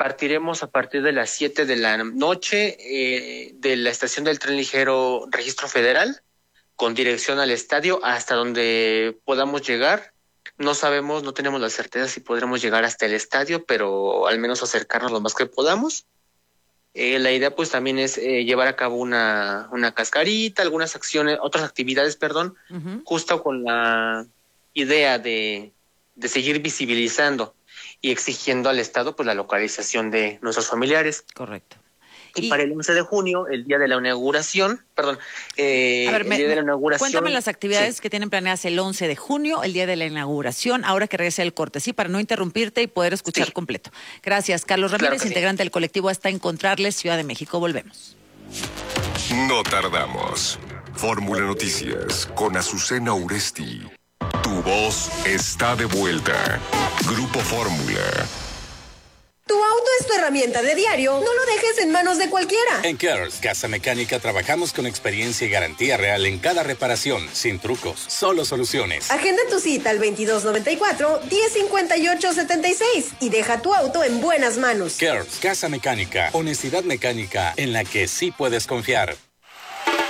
Partiremos a partir de las 7 de la noche de la estación del tren ligero Registro Federal con dirección al estadio hasta donde podamos llegar. No sabemos, no tenemos la certeza si podremos llegar hasta el estadio, pero al menos acercarnos lo más que podamos. La idea pues también es llevar a cabo una cascarita, algunas acciones, otras actividades, justo con la idea de seguir visibilizando y exigiendo al Estado pues la localización de nuestros familiares. Correcto. Y para el 11 de junio, el día de la inauguración, el día de la inauguración. Cuéntame las actividades que tienen planeadas el 11 de junio, el día de la inauguración, ahora que regrese el corte, sí, para no interrumpirte y poder escuchar completo. Gracias, Carlos Ramírez, integrante del colectivo Hasta Encontrarles, Ciudad de México. Volvemos. No tardamos. Fórmula Noticias con Azucena Uresti. Tu voz está de vuelta. Grupo Fórmula. Tu auto es tu herramienta de diario, no lo dejes en manos de cualquiera. En Kers Casa Mecánica trabajamos con experiencia y garantía real en cada reparación, sin trucos, solo soluciones. Agenda tu cita al 2294-1058-76 y deja tu auto en buenas manos. Kers Casa Mecánica, honestidad mecánica en la que sí puedes confiar.